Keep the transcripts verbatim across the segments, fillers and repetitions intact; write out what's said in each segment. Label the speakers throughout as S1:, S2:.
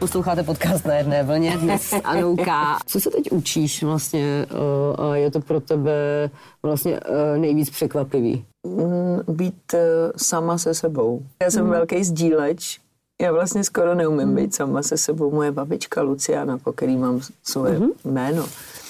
S1: Posloucháte podcast Na jedné vlně dnes s Anouka. Co se teď učíš vlastně a je to pro tebe vlastně nejvíc překvapivý?
S2: Být sama se sebou. Já jsem mm. velký sdíleč. Já vlastně skoro neumím mm. být sama se sebou. Moje babička Luciana, po který mám svoje mm. jméno.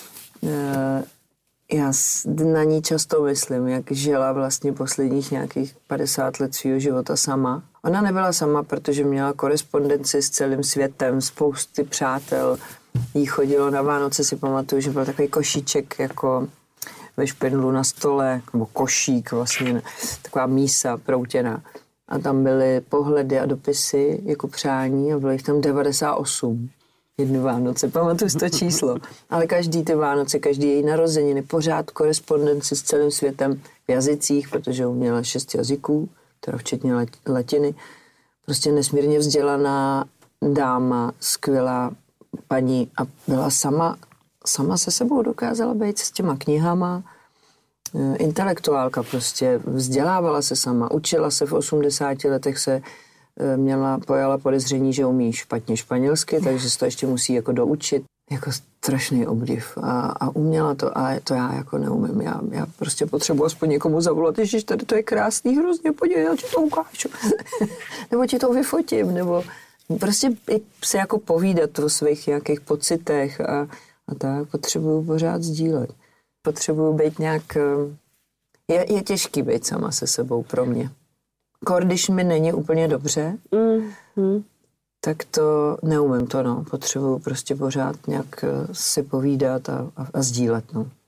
S2: Já na ní často myslím, jak žila vlastně posledních nějakých padesát let svého života sama. Ona nebyla sama, protože měla korespondenci s celým světem, spousty přátel. Jí chodilo na Vánoce, si pamatuju, že byl takový košíček jako ve špindlu na stole, nebo košík vlastně, taková mísa proutěná. A tam byly pohledy a dopisy jako přání a bylo jich tam devadesát osm. Jedny Vánoce, pamatuju si to číslo. Ale každý ty Vánoce, každý její narozeniny, pořád korespondenci s celým světem v jazycích, protože uměla šest jazyků, teda včetně latiny. Prostě nesmírně vzdělaná dáma, skvělá paní a byla sama, sama se sebou dokázala být s těma knihama. Intelektuálka prostě, vzdělávala se sama, učila se v osmdesáti letech se měla, pojala podezření, že umí špatně španělsky, takže se to ještě musí jako doučit. Jako strašný obdiv. A, a uměla to, a to já jako neumím. Já, já prostě potřebuji aspoň někomu zavolat, ježiš, tady to je krásný hrozně, podívej, já ti to ukážu. Nebo ti to vyfotím, nebo prostě se jako povídat o svých nějakých pocitech a, a tak potřebuju pořád sdílet. Potřebuju být nějak... Je, je těžký být sama se sebou pro mě. Kor, když mi není úplně dobře, mm-hmm. tak to neumím to, no. Potřebuju prostě pořád nějak si povídat a, a, a sdílet, no.